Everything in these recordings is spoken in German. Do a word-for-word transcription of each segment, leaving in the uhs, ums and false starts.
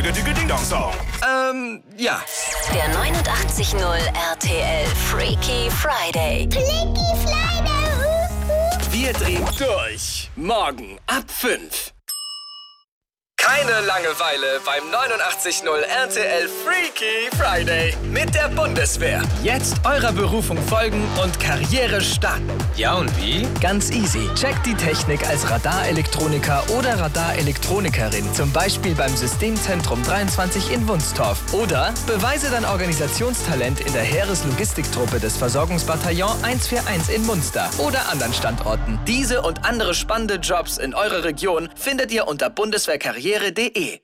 Ding-Dong-Song. Ähm, ja. Der neunundachtzig null R T L Freaky Friday. Freaky Friday. Wir drehen durch. Morgen ab fünf. Keine Langeweile beim neunundachtzig null R T L Freaky Friday mit der Bundeswehr. Jetzt eurer Berufung folgen und Karriere starten. Ja, und wie? Ganz easy. Checkt die Technik als Radarelektroniker oder Radarelektronikerin. Zum Beispiel beim Systemzentrum dreiundzwanzig in Wunstorf. Oder beweise dein Organisationstalent in der Heereslogistiktruppe des Versorgungsbataillon hundertvierundvierzig in Munster oder anderen Standorten. Diese und andere spannende Jobs in eurer Region findet ihr unter bundeswehrkarriere punkt de.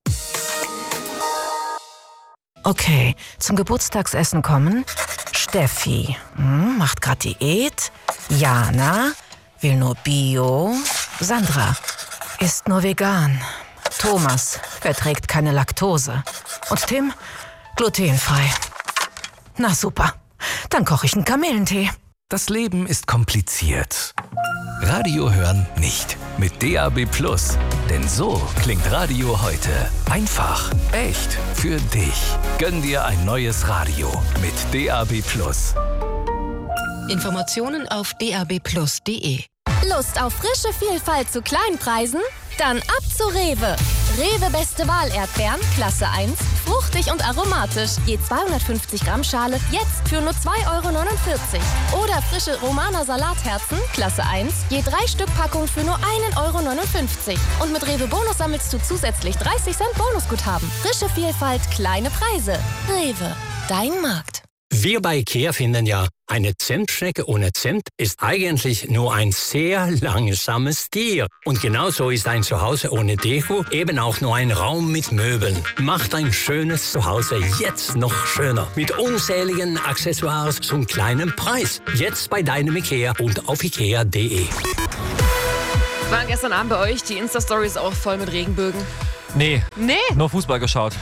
Okay, zum Geburtstagsessen kommen Steffi, hm, macht grad Diät. Jana, will nur Bio. Sandra, isst nur vegan. Thomas, verträgt keine Laktose. Und Tim, glutenfrei. Na super, dann koche ich einen Kamillentee. Das Leben ist kompliziert. Radio hören nicht. Mit D A B Plus. Denn so klingt Radio heute. Einfach, echt, für dich. Gönn dir ein neues Radio mit D A B Plus. Informationen auf d a b plus punkt de. Lust auf frische Vielfalt zu kleinen Preisen? Dann ab zu Rewe. Rewe Beste Wahl Erdbeeren, Klasse eins, fruchtig und aromatisch. Je zweihundertfünfzig Gramm Schale, jetzt für nur zwei Euro neunundvierzig. Oder frische Romaner Salatherzen, Klasse eins, je drei Stück Packung für nur einen Euro neunundfünfzig. Und mit Rewe Bonus sammelst du zusätzlich dreißig Cent Bonusguthaben. Frische Vielfalt, kleine Preise. Rewe, dein Markt. Wir bei IKEA finden ja, eine Zentschnecke ohne Zent ist eigentlich nur ein sehr langsames Tier. Und genauso ist ein Zuhause ohne Deko eben auch nur ein Raum mit Möbeln. Macht ein schönes Zuhause jetzt noch schöner. Mit unzähligen Accessoires zum kleinen Preis. Jetzt bei deinem IKEA und auf ikea punkt de. Waren gestern Abend bei euch die Insta-Stories auch voll mit Regenbögen? Nee. Nee? Nur Fußball geschaut.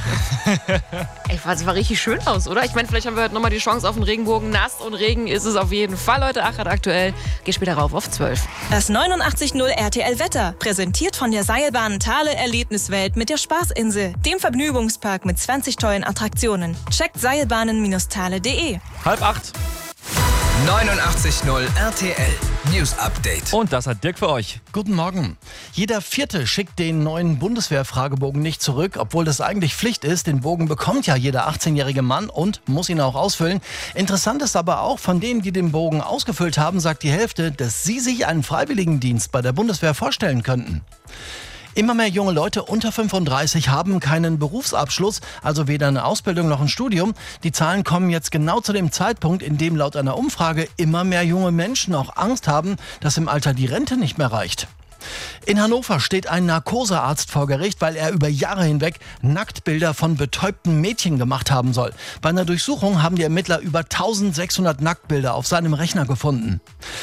Ey, das war richtig schön aus, oder? Ich meine, vielleicht haben wir heute nochmal die Chance auf einen Regenbogen. Nass und Regen ist es auf jeden Fall heute. Achat aktuell. Geh später rauf auf zwölf. Das neunundachtzig null R T L Wetter. Präsentiert von der Seilbahn Thale Erlebniswelt mit der Spaßinsel. Dem Vergnügungspark mit zwanzig tollen Attraktionen. Checkt seilbahnen Thale punkt de. Halb acht. neunundachtzig null R T L News Update. Und das hat Dirk für euch. Guten Morgen. Jeder Vierte schickt den neuen Bundeswehr-Fragebogen nicht zurück, obwohl das eigentlich Pflicht ist. Den Bogen bekommt ja jeder achtzehnjährige Mann und muss ihn auch ausfüllen. Interessant ist aber auch, von denen, die den Bogen ausgefüllt haben, sagt die Hälfte, dass sie sich einen Freiwilligendienst bei der Bundeswehr vorstellen könnten. Immer mehr junge Leute unter fünfunddreißig haben keinen Berufsabschluss, also weder eine Ausbildung noch ein Studium. Die Zahlen kommen jetzt genau zu dem Zeitpunkt, in dem laut einer Umfrage immer mehr junge Menschen auch Angst haben, dass im Alter die Rente nicht mehr reicht. In Hannover steht ein Narkosearzt vor Gericht, weil er über Jahre hinweg Nacktbilder von betäubten Mädchen gemacht haben soll. Bei einer Durchsuchung haben die Ermittler über eintausendsechshundert Nacktbilder auf seinem Rechner gefunden.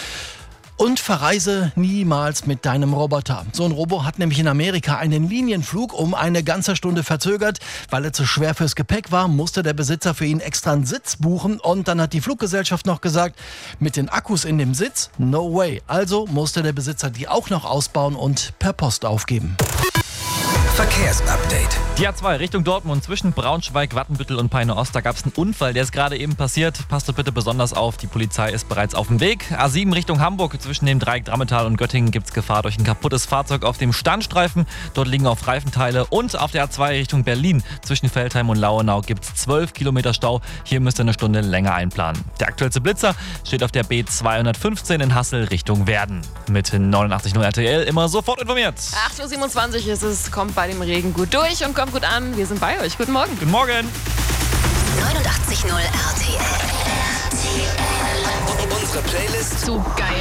Und verreise niemals mit deinem Roboter. So ein Robo hat nämlich in Amerika einen Linienflug um eine ganze Stunde verzögert. Weil er zu schwer fürs Gepäck war, musste der Besitzer für ihn extra einen Sitz buchen. Und dann hat die Fluggesellschaft noch gesagt, mit den Akkus in dem Sitz, no way. Also musste der Besitzer die auch noch ausbauen und per Post aufgeben. Verkehrsupdate. Die A zwei Richtung Dortmund zwischen Braunschweig, Wattenbüttel und Peine-Ost. Da gab es einen Unfall, der ist gerade eben passiert. Passt bitte besonders auf, die Polizei ist bereits auf dem Weg. A sieben Richtung Hamburg zwischen dem Dreieck Drammetal und Göttingen gibt es Gefahr durch ein kaputtes Fahrzeug auf dem Standstreifen. Dort liegen auch Reifenteile. Und auf der A zwei Richtung Berlin zwischen Veltheim und Lauenau gibt es zwölf Kilometer Stau. Hier müsst ihr eine Stunde länger einplanen. Der aktuellste Blitzer steht auf der B zweihundertfünfzehn in Hassel Richtung Werden. Mit neunundachtzig null R T L immer sofort informiert. acht Uhr siebenundzwanzig ist es, kommt bei dem Regen gut durch und kommt gut an. Wir sind bei euch. Guten Morgen. Guten Morgen. neunundachtzig null R T L. Unsere Playlist So geil.